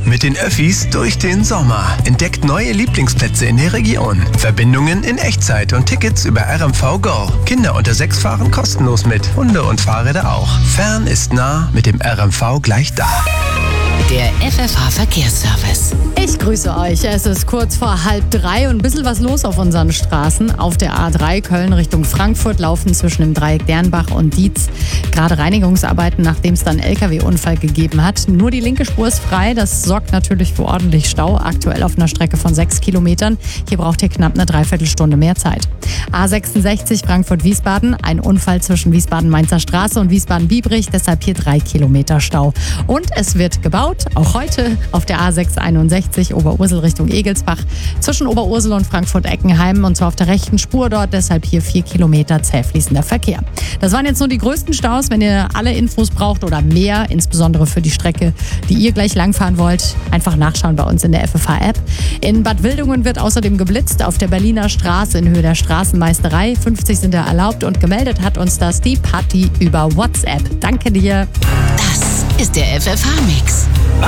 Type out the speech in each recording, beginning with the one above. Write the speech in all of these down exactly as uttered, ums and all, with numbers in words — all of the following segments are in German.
Mit den Öffis durch den Sommer. Entdeckt neue Lieblingsplätze in der Region. Verbindungen in Echtzeit und Tickets über R M V Go. Kinder unter sechs fahren kostenlos mit. Hunde und Fahrräder auch. Fern ist nah, mit dem R M V gleich da. Der F F H Verkehrsservice. Ich grüße euch. Es ist kurz vor halb drei und ein bisschen was los auf unseren Straßen. Auf der A drei Köln Richtung Frankfurt laufen zwischen dem Dreieck Dernbach und Dietz gerade Reinigungsarbeiten, nachdem es dann einen L K W-Unfall gegeben hat. Nur die linke Spur ist frei. Das sorgt natürlich für ordentlich Stau. Aktuell auf einer Strecke von sechs Kilometern. Hier braucht ihr knapp eine Dreiviertelstunde mehr Zeit. A sechsundsechzig Frankfurt-Wiesbaden. Ein Unfall zwischen Wiesbaden-Mainzer Straße und Wiesbaden-Biebrich. Deshalb hier drei Kilometer Stau. Und es wird gebaut. Auch heute auf der A sechshunderteinundsechzig Oberursel Richtung Egelsbach zwischen Oberursel und Frankfurt-Eckenheim, und zwar auf der rechten Spur dort, deshalb hier vier Kilometer zäh fließender Verkehr. Das waren jetzt nur die größten Staus. Wenn ihr alle Infos braucht oder mehr, insbesondere für die Strecke, die ihr gleich langfahren wollt, einfach nachschauen bei uns in der F F H-App. In Bad Wildungen wird außerdem geblitzt auf der Berliner Straße in Höhe der Straßenmeisterei. fünfzig sind da erlaubt, und gemeldet hat uns das die Patti über WhatsApp. Danke dir. Das ist der F F H-Mix.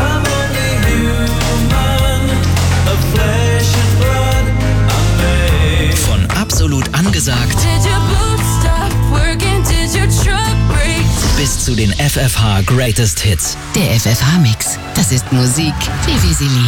Von absolut angesagt bis zu den F F H Greatest Hits. Der F F H-Mix. Das ist Musik, wie wir sie lieben.